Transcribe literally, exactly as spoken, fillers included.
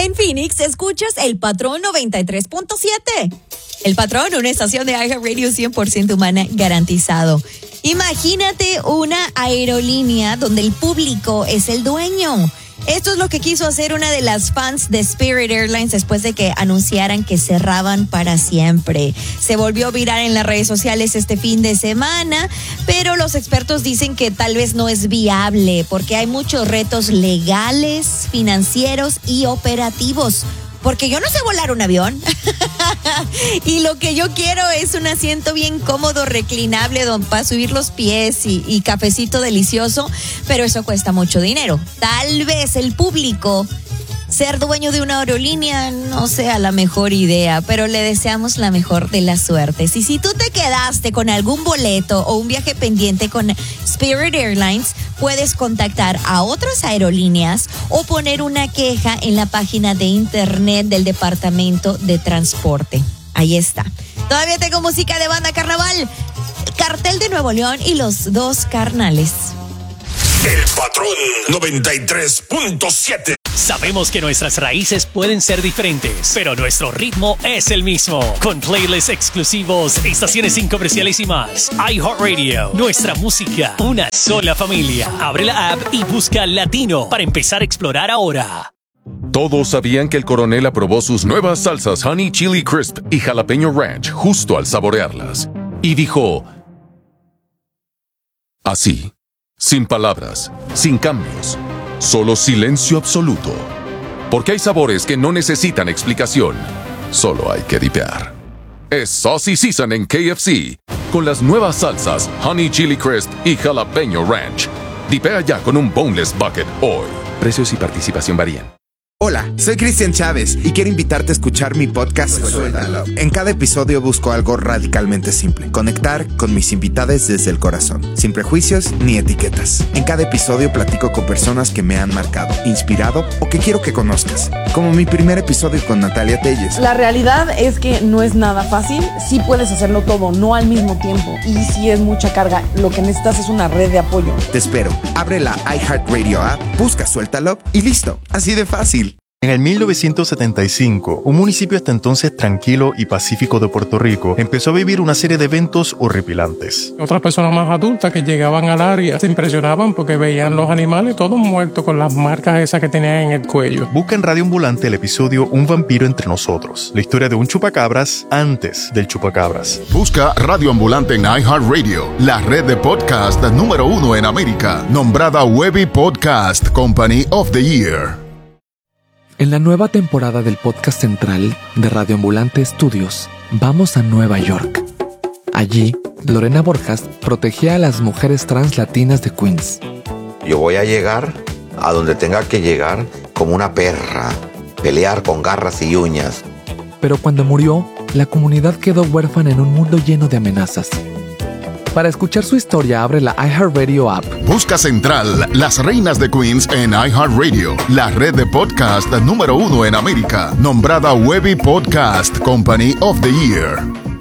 En Phoenix, escuchas El Patrón noventa y tres punto siete. El Patrón, una estación de iHeartRadio cien por ciento humana garantizado. Imagínate una aerolínea donde el público es el dueño. Esto es lo que quiso hacer una de las fans de Spirit Airlines después de que anunciaran que cerraban para siempre. Se volvió viral en las redes sociales este fin de semana, pero los expertos dicen que tal vez no es viable porque hay muchos retos legales, financieros y operativos. Porque yo no sé volar un avión. Y lo que yo quiero es un asiento bien cómodo, reclinable, don, para subir los pies y, y cafecito delicioso. Pero eso cuesta mucho dinero. Tal vez el público, ser dueño de una aerolínea no sea la mejor idea, pero le deseamos la mejor de las suertes. Y si tú te quedaste con algún boleto o un viaje pendiente con Spirit Airlines, puedes contactar a otras aerolíneas o poner una queja en la página de internet del Departamento de Transporte. Ahí está. Todavía tengo música de banda carnaval. Cartel de Nuevo León y Los Dos Carnales. El Patrón noventa y tres punto siete. Sabemos que nuestras raíces pueden ser diferentes, pero nuestro ritmo es el mismo. Con playlists exclusivos, estaciones sin comerciales y más. iHeartRadio, nuestra música, una sola familia. Abre la app y busca Latino para empezar a explorar ahora. Todos sabían que el coronel aprobó sus nuevas salsas Honey Chili Crisp y Jalapeño Ranch justo al saborearlas. Y dijo... así, sin palabras, sin cambios. Solo silencio absoluto. Porque hay sabores que no necesitan explicación. Solo hay que dipear. Es Saucy Season en K F C. Con las nuevas salsas Honey Chili Crisp y Jalapeño Ranch. Dipea ya con un Boneless Bucket hoy. Precios y participación varían. Hola, soy Cristian Chávez y quiero invitarte a escuchar mi podcast Suéltalo. En cada episodio busco algo radicalmente simple: conectar con mis invitados desde el corazón, sin prejuicios ni etiquetas. En cada episodio platico con personas que me han marcado, inspirado o que quiero que conozcas, como mi primer episodio con Natalia Telles. La realidad es que no es nada fácil. Sí puedes hacerlo todo, no al mismo tiempo, y sí es mucha carga. Lo que necesitas es una red de apoyo. Te espero. Abre la iHeartRadio app, busca Suéltalo y listo. Así de fácil. En el mil novecientos setenta y cinco, un municipio hasta entonces tranquilo y pacífico de Puerto Rico empezó a vivir una serie de eventos horripilantes. Otras personas más adultas que llegaban al área se impresionaban porque veían los animales todos muertos con las marcas esas que tenían en el cuello. Busca en Radio Ambulante el episodio Un vampiro entre nosotros, la historia de un chupacabras antes del chupacabras. Busca Radio Ambulante en iHeartRadio, la red de podcast número uno en América, nombrada Webby Podcast Company of the Year. En la nueva temporada del podcast central de Radio Ambulante Studios, vamos a Nueva York. Allí, Lorena Borjas protegía a las mujeres trans latinas de Queens. Yo voy a llegar a donde tenga que llegar como una perra, pelear con garras y uñas. Pero cuando murió, la comunidad quedó huérfana en un mundo lleno de amenazas. Para escuchar su historia, abre la iHeartRadio app. Busca Central, Las Reinas de Queens en iHeartRadio, la red de podcast número uno en América, nombrada Webby Podcast Company of the Year.